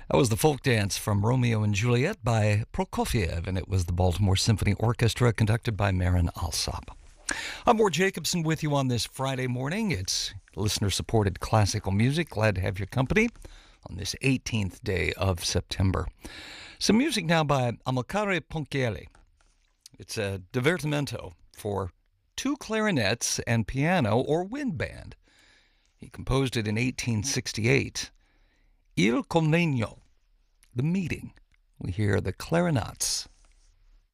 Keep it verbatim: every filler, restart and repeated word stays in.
That was the folk dance from Romeo and Juliet by Prokofiev, and it was the Baltimore Symphony Orchestra conducted by Marin Alsop. I'm Ward Jacobson with you on this Friday morning. It's listener-supported classical music. Glad to have your company on this eighteenth day of September. Some music now by Amilcare Ponchielli. It's a divertimento for two clarinets and piano or wind band. He composed it in eighteen sixty-eight. Il Convegno, the meeting. We hear the clarinets.